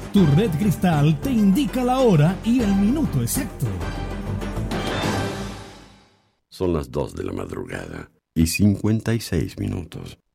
Tu red Cristal te indica la hora y el minuto exacto. Son las 2 de la madrugada y 56 minutos.